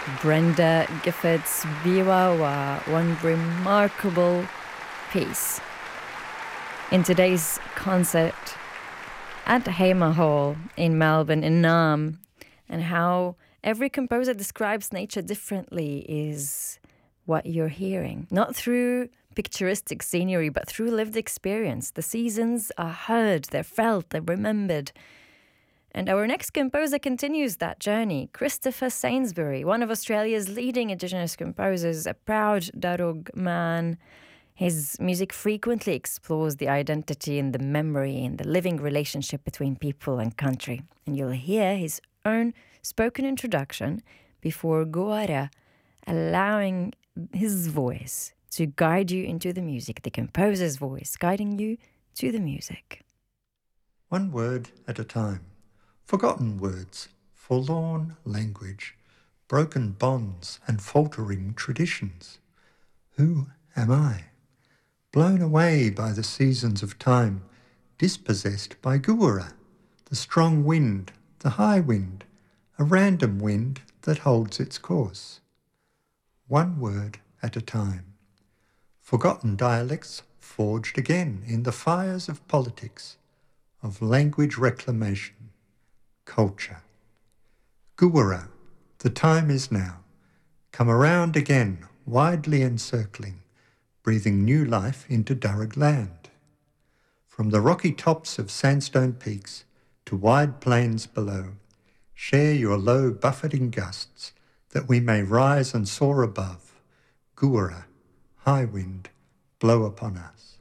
Brenda Gifford's Biwawa, one remarkable piece. In today's concert at Hema Hall in Melbourne, in Naarm, and how every composer describes nature differently is what you're hearing. Not through picturesque scenery, but through lived experience. The seasons are heard, they're felt, they're remembered. And our next composer continues that journey. Christopher Sainsbury, one of Australia's leading Indigenous composers, a proud Darug man. His music frequently explores the identity and the memory and the living relationship between people and country. And you'll hear his own spoken introduction before Guara, allowing his voice to guide you into the music, the composer's voice guiding you to the music. One word at a time. Forgotten words, forlorn language, broken bonds and faltering traditions. Who am I? Blown away by the seasons of time, dispossessed by Guara, the strong wind, the high wind, a random wind that holds its course. One word at a time. Forgotten dialects forged again in the fires of politics, of language reclamation. Culture. Guara, the time is now. Come around again, widely encircling, breathing new life into Darug land. From the rocky tops of sandstone peaks to wide plains below, share your low buffeting gusts that we may rise and soar above. Guara, high wind, blow upon us.